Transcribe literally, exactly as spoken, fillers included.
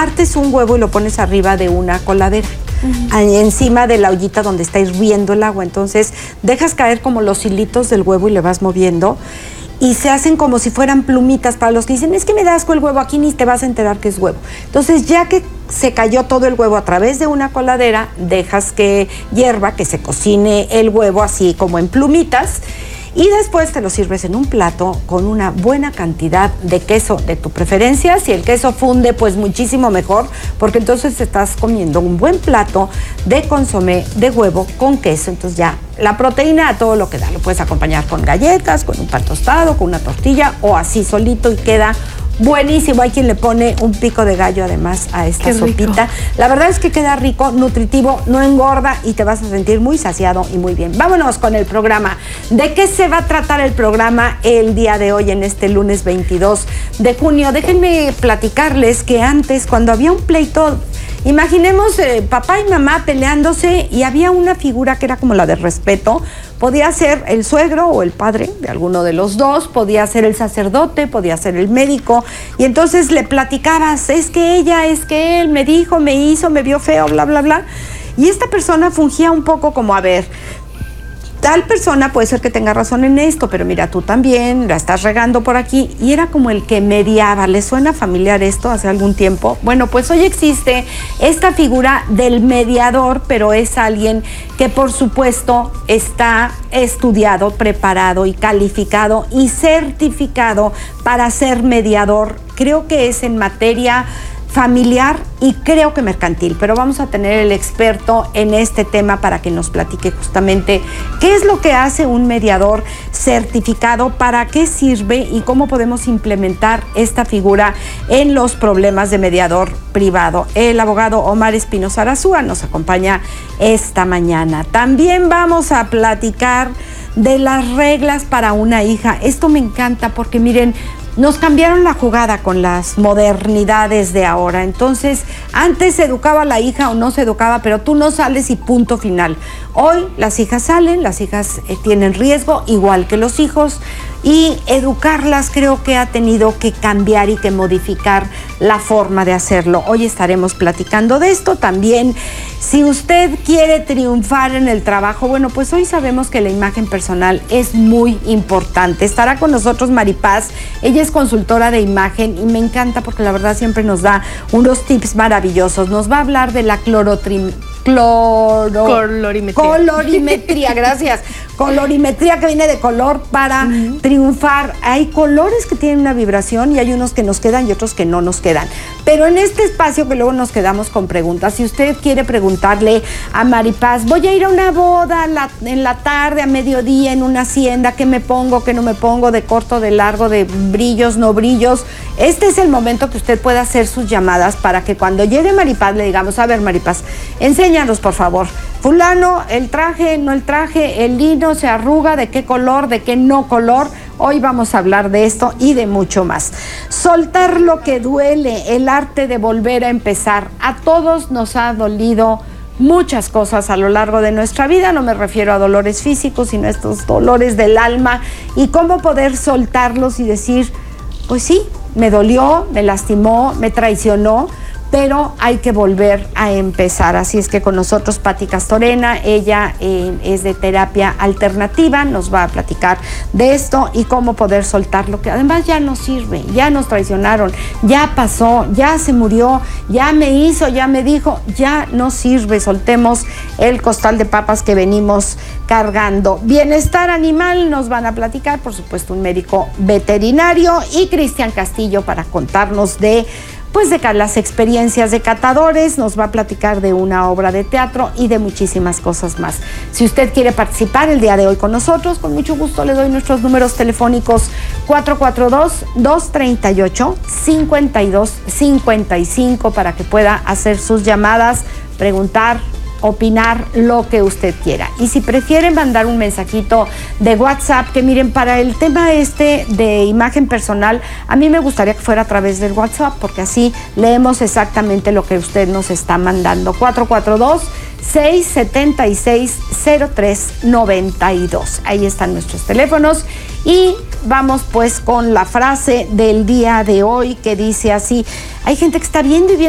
partes un huevo y lo pones arriba de una coladera. Uh-huh. Encima de la ollita donde está hirviendo el agua. Entonces dejas caer como los hilitos del huevo y le vas moviendo y se hacen como si fueran plumitas. Para los que dicen, es que me da asco el huevo, aquí ni te vas a enterar que es huevo. Entonces ya que se cayó todo el huevo a través de una coladera, dejas que hierva, que se cocine el huevo así como en plumitas. Y después te lo sirves en un plato con una buena cantidad de queso de tu preferencia. Si el queso funde, pues muchísimo mejor, porque entonces estás comiendo un buen plato de consomé de huevo con queso. Entonces ya la proteína a todo lo que da. Lo puedes acompañar con galletas, con un pan tostado, con una tortilla o así solito y queda buenísimo. Hay quien le pone un pico de gallo además a esta Qué sopita. Rico. La verdad es que queda rico, nutritivo, no engorda y te vas a sentir muy saciado y muy bien. Vámonos con el programa. ¿De qué se va a tratar el programa el día de hoy en este lunes veintidós de junio? Déjenme platicarles que antes, cuando había un pleito, imaginemos eh, papá y mamá peleándose y había una figura que era como la de respeto. Podía ser el suegro o el padre de alguno de los dos, podía ser el sacerdote, podía ser el médico, y entonces le platicabas, es que ella, es que él me dijo, me hizo, me vio feo, bla, bla, bla. Y esta persona fungía un poco como, a ver, tal persona puede ser que tenga razón en esto, pero mira, tú también la estás regando por aquí. Y era como el que mediaba. ¿Les suena familiar esto hace algún tiempo? Bueno, pues hoy existe esta figura del mediador, pero es alguien que por supuesto está estudiado, preparado y calificado y certificado para ser mediador. Creo que es en materia familiar y creo que mercantil, pero vamos a tener el experto en este tema para que nos platique justamente qué es lo que hace un mediador certificado, para qué sirve y cómo podemos implementar esta figura en los problemas de mediador privado. El abogado Omar Espinosa Arazúa nos acompaña esta mañana. También vamos a platicar de las reglas para una hija. Esto me encanta porque miren, nos cambiaron la jugada con las modernidades de ahora. Entonces, antes se educaba a la hija o no se educaba, pero tú no sales y punto final. Hoy las hijas salen, las hijas eh, tienen riesgo, igual que los hijos, y educarlas creo que ha tenido que cambiar y que modificar la forma de hacerlo. Hoy estaremos platicando de esto. También, si usted quiere triunfar en el trabajo, bueno, pues hoy sabemos que la imagen personal es muy importante. Estará con nosotros Maripaz. Ella es consultora de imagen y me encanta porque la verdad siempre nos da unos tips maravillosos. Nos va a hablar de la clorotrim... Cloro... Colorimetría. Colorimetría, gracias. Colorimetría, que viene de color para uh-huh. triunfar. Hay colores que tienen una vibración y hay unos que nos quedan y otros que no nos quedan. Pero en este espacio que luego nos quedamos con preguntas, si usted quiere preguntarle a Maripaz, voy a ir a una boda la, en la tarde, a mediodía, en una hacienda, ¿qué me pongo, qué no me pongo, de corto, de largo, de brillos, no brillos? Este es el momento que usted pueda hacer sus llamadas para que cuando llegue Maripaz le digamos, a ver Maripaz, enséñanos por favor, fulano, el traje, no el traje, el lino se arruga, de qué color, de qué no color. Hoy vamos a hablar de esto y de mucho más. Soltar lo que duele, el arte de volver a empezar. A todos nos ha dolido muchas cosas a lo largo de nuestra vida, no me refiero a dolores físicos, sino a estos dolores del alma, y cómo poder soltarlos y decir, pues sí, me dolió, me lastimó, me traicionó, pero hay que volver a empezar. Así es que con nosotros Pati Castorena, ella eh, es de terapia alternativa, nos va a platicar de esto y cómo poder soltar lo que además ya no sirve, ya nos traicionaron, ya pasó, ya se murió, ya me hizo, ya me dijo, ya no sirve. Soltemos el costal de papas que venimos cargando. Bienestar animal nos van a platicar, por supuesto, un médico veterinario, y Cristian Castillo para contarnos de pues de las experiencias de catadores, nos va a platicar de una obra de teatro y de muchísimas cosas más. Si usted quiere participar el día de hoy con nosotros, con mucho gusto le doy nuestros números telefónicos cuatro cuatro dos, dos tres ocho, cinco dos cinco cinco para que pueda hacer sus llamadas, preguntar, opinar, lo que usted quiera. Y si prefieren mandar un mensajito de WhatsApp, que miren, para el tema este de imagen personal, a mí me gustaría que fuera a través del WhatsApp, porque así leemos exactamente lo que usted nos está mandando. cuatro cuatro dos, seis siete seis, cero tres nueve dos. Ahí están nuestros teléfonos. Y vamos pues con la frase del día de hoy, que dice así: hay gente que está viendo y viendo